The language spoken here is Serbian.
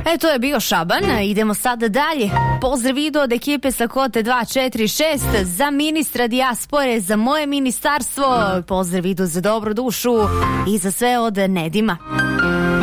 To je bio Šaban, idemo sada dalje. Pozdrav video od ekipe sa Kote 246 za ministra dijaspore, za moje ministarstvo. Pozdrav video za dobru dušu i za sve od Nedima.